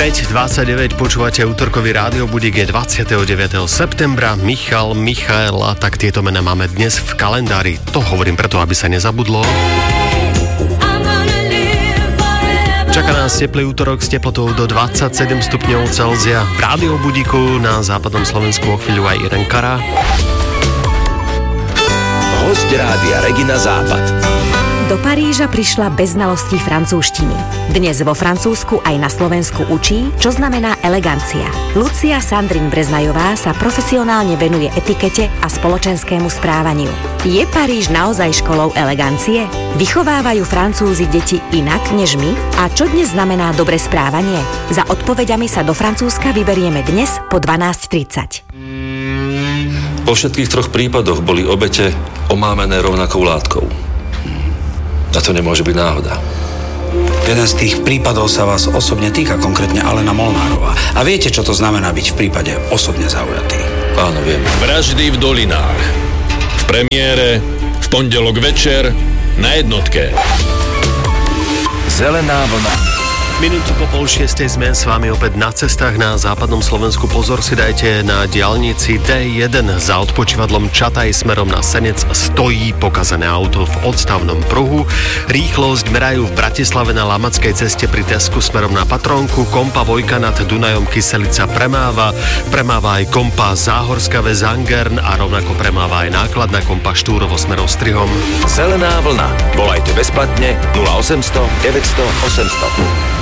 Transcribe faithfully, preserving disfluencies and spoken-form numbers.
päť dvadsaťdeväť, počúvate útorkový rádiobudík, je dvadsiateho deviateho septembra. Michal, Michaela, tak tieto mená máme dnes v kalendári. To hovorím preto, aby sa nezabudlo. Čaká nás teplý útorok s teplotou do dvadsaťsedem stupňov Celzia. V rádiobudíku na západnom Slovensku o chvíľu aj Irene Cara. Hosť Rádia Regina Západ. Do Paríža prišla bez znalostí francúzštiny. Dnes vo Francúzsku aj na Slovensku učí, čo znamená elegancia. Lucia Sandrin Breznajová sa profesionálne venuje etikete a spoločenskému správaniu. Je Paríž naozaj školou elegancie? Vychovávajú Francúzi deti inak než my? A čo dnes znamená dobre správanie? Za odpoveďami sa do Francúzska vyberieme dnes po dvanásť tridsať. Po všetkých troch prípadoch boli obete omámené rovnakou látkou. A to nemôže byť náhoda. Jeden z tých prípadov sa vás osobne týka, konkrétne Alena Molnárová. A viete, čo to znamená byť v prípade osobne zaujatý? Áno, viem. Vraždy v dolinách. V premiére, v pondelok večer, na jednotke. Zelená vlna. Minútu po pol šiestej sme s vami opäť na cestách na západnom Slovensku. Pozor si dajte na diaľnici dé jeden za odpočívadlom Čataj smerom na Senec. Stojí pokazané auto v odstavnom pruhu. Rýchlosť merajú v Bratislave na Lamackej ceste pri Tesku smerom na Patrónku. Kompa Vojka nad Dunajom Kyselica premáva. Premáva aj kompa Záhorská väz Angern a rovnako premáva aj nákladná kompa Štúrovo smerom Strihom. Zelená vlna. Volajte bezplatne nula osemsto deväťsto osemsto.